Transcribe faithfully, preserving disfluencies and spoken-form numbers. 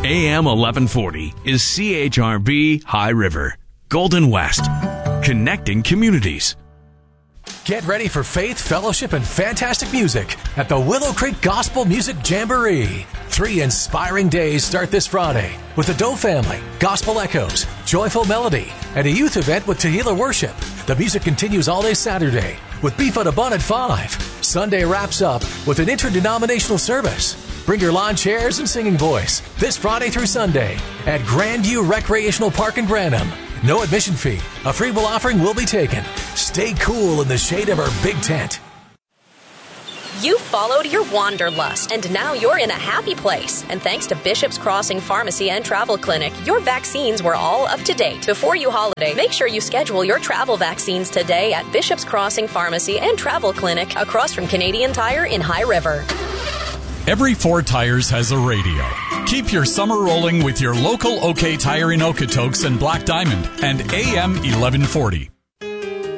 A M eleven forty is C H R B High River, Golden West, connecting communities. Get ready for faith, fellowship, and fantastic music at the Willow Creek Gospel Music Jamboree. Three inspiring days start this Friday with the Doe Family, Gospel Echoes, Joyful Melody, and a youth event with Tehillah Worship. The music continues all day Saturday with Beef at a Bun at five. Sunday wraps up with an interdenominational service. Bring your lawn chairs and singing voice this Friday through Sunday at Grandview Recreational Park in Branham. No admission fee. A free will offering will be taken. Stay cool in the shade of our big tent. You followed your wanderlust, and now you're in a happy place. And thanks to Bishop's Crossing Pharmacy and Travel Clinic, your vaccines were all up to date. Before you holiday, make sure you schedule your travel vaccines today at Bishop's Crossing Pharmacy and Travel Clinic across from Canadian Tire in High River. Every Ford Tires has a radio. Keep your summer rolling with your local OK Tire in Okotoks and Black Diamond and A M eleven forty.